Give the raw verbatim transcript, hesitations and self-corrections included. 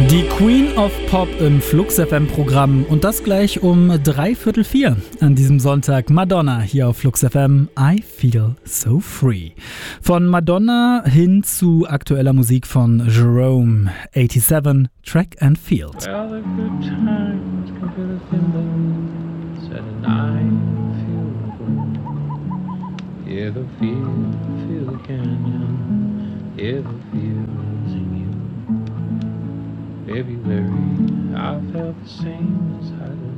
Die Queen of Pop im Flux F M-Programm und das gleich um dreiviertel vier an diesem Sonntag. Madonna hier auf Flux F M, I Feel So Free. Von Madonna hin zu aktueller Musik von Jerome, siebenundachtzig, Track and Field. Well, the good times can feel the thing said and I feel good. Hear the feel, feel the canyon, hear the feels in you. February, I felt the same as I did.